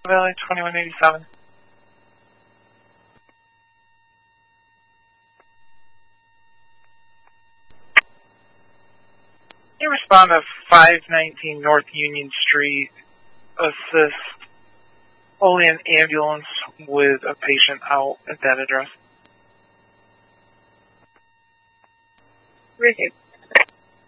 Valley 2187. You respond to 519 North Union Street. Assist only an ambulance with a patient out at that address. Ricky.